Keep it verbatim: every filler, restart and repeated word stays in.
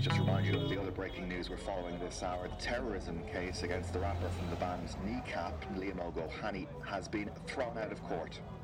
me just remind you of the other breaking news we're following this hour. The terrorism case against the rapper from the band Kneecap, Liam O'Gohany, has been thrown out of court.